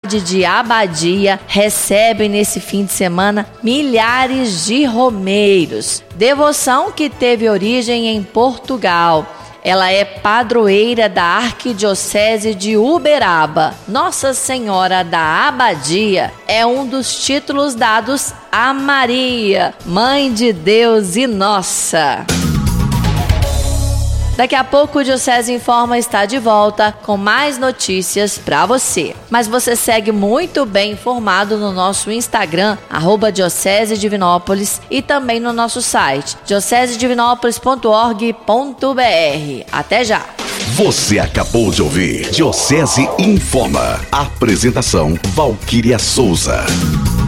de Abadia recebe nesse fim de semana milhares de romeiros. Devoção que teve origem em Portugal. Ela é padroeira da Arquidiocese de Uberaba. Nossa Senhora da Abadia é um dos títulos dados a Maria, Mãe de Deus e Nossa. Daqui a pouco o Diocese Informa está de volta com mais notícias para você. Mas você segue muito bem informado no nosso Instagram, @Diocesedivinópolis, e também no nosso site, diocesedivinópolis.org.br. Até já! Você acabou de ouvir Diocese Informa. Apresentação: Valquíria Souza.